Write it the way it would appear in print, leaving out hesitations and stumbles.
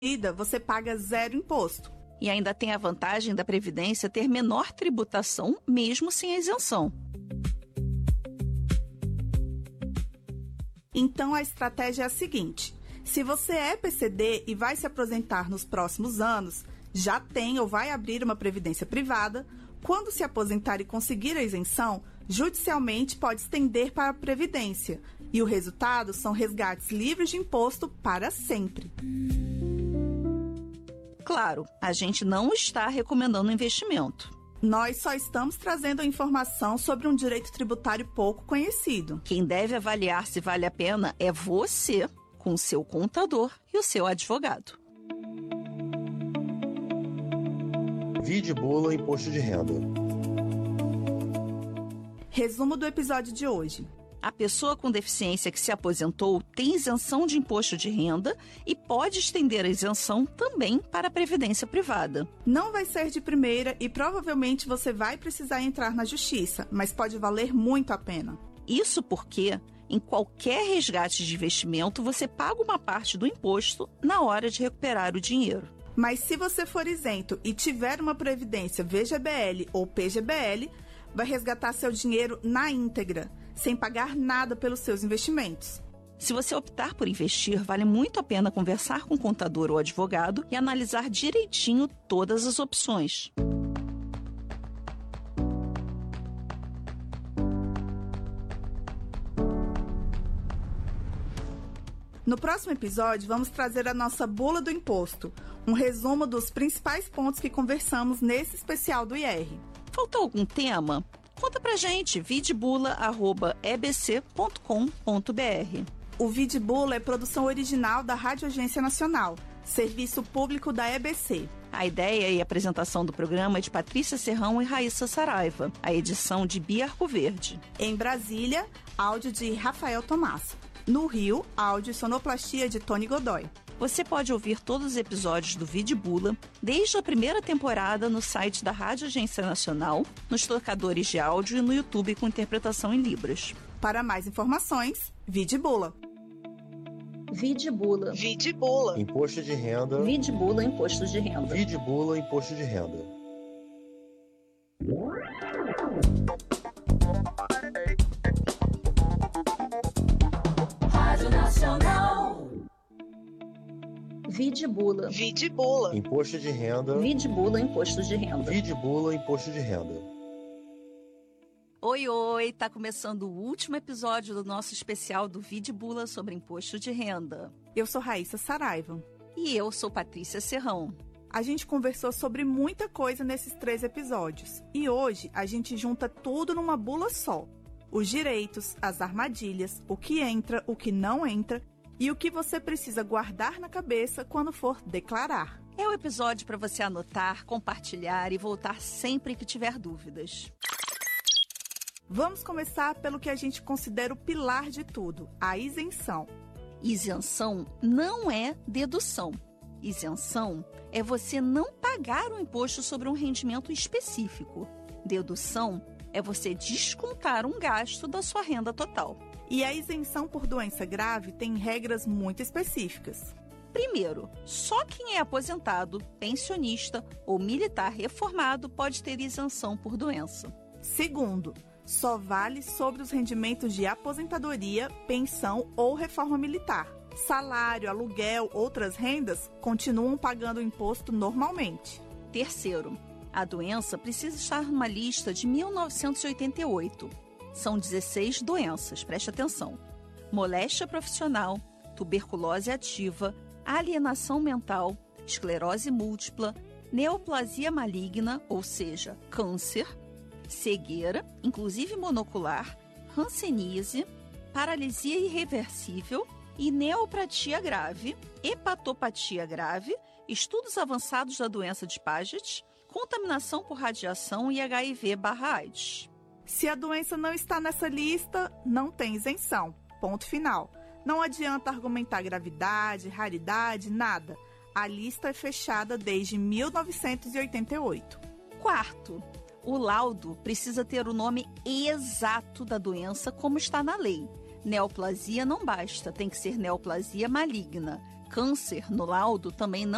você paga 0 imposto. E ainda tem a vantagem da Previdência ter menor tributação, mesmo sem a isenção. Então, a estratégia é a seguinte: se você é PCD e vai se aposentar nos próximos anos, já tem ou vai abrir uma previdência privada, quando se aposentar e conseguir a isenção, judicialmente pode estender para a Previdência. E o resultado são resgates livres de imposto para sempre. Claro, a gente não está recomendando investimento. Nós só estamos trazendo a informação sobre um direito tributário pouco conhecido. Quem deve avaliar se vale a pena é você, com o seu contador e o seu advogado. Vide bula imposto de renda. Resumo do episódio de hoje. A pessoa com deficiência que se aposentou tem isenção de imposto de renda e pode estender a isenção também para a previdência privada. Não vai ser de primeira e provavelmente você vai precisar entrar na justiça, mas pode valer muito a pena. Isso porque, em qualquer resgate de investimento, você paga uma parte do imposto na hora de recuperar o dinheiro. Mas se você for isento e tiver uma previdência VGBL ou PGBL, vai resgatar seu dinheiro na íntegra, sem pagar nada pelos seus investimentos. Se você optar por investir, vale muito a pena conversar com o contador ou advogado e analisar direitinho todas as opções. No próximo episódio, vamos trazer a nossa bula do imposto, um resumo dos principais pontos que conversamos nesse especial do IR. Faltou algum tema? Conta pra gente, videbula@ebc.com.br. O Videbula é produção original da Rádio Agência Nacional, serviço público da EBC. A ideia e apresentação do programa é de Patrícia Serrão e Raíssa Saraiva, a edição de Bia Arcoverde. Em Brasília, áudio de Rafael Tomás. No Rio, áudio e sonoplastia de Tony Godoy. Você pode ouvir todos os episódios do Videbula desde a primeira temporada no site da Rádio Agência Nacional, nos tocadores de áudio e no YouTube com interpretação em Libras. Para mais informações, Videbula. Videbula. Videbula. Imposto de renda. Videbula, imposto de renda. Videbula, imposto de renda. Rádio Nacional. Videbula. Videbula. Imposto de renda. Videbula, imposto de renda. Videbula, imposto de renda. Oi, oi! Tá começando o último episódio do nosso especial do Videbula sobre imposto de renda. Eu sou Raíssa Saraiva. E eu sou Patrícia Serrão. A gente conversou sobre muita coisa nesses 3 episódios. E hoje a gente junta tudo numa bula só. Os direitos, as armadilhas, o que entra, o que não entra e o que você precisa guardar na cabeça quando for declarar. É o episódio para você anotar, compartilhar e voltar sempre que tiver dúvidas. Vamos começar pelo que a gente considera o pilar de tudo, a isenção. Isenção não é dedução. Isenção é você não pagar o imposto sobre um rendimento específico. Dedução é você descontar um gasto da sua renda total. E a isenção por doença grave tem regras muito específicas. Primeiro, só quem é aposentado, pensionista ou militar reformado pode ter isenção por doença. Segundo, só vale sobre os rendimentos de aposentadoria, pensão ou reforma militar. Salário, aluguel, outras rendas continuam pagando o imposto normalmente. Terceiro, a doença precisa estar numa lista de 1988. São 16 doenças, preste atenção. Moléstia profissional, tuberculose ativa, alienação mental, esclerose múltipla, neoplasia maligna, ou seja, câncer, cegueira, inclusive monocular, hanseníase, paralisia irreversível e neoplasia grave, hepatopatia grave, estudos avançados da doença de Paget, contaminação por radiação e HIV/AIDS. Se a doença não está nessa lista, não tem isenção. Ponto final. Não adianta argumentar gravidade, raridade, nada. A lista é fechada desde 1988. Quarto, o laudo precisa ter o nome exato da doença, como está na lei. Neoplasia não basta, tem que ser neoplasia maligna. Câncer no laudo também não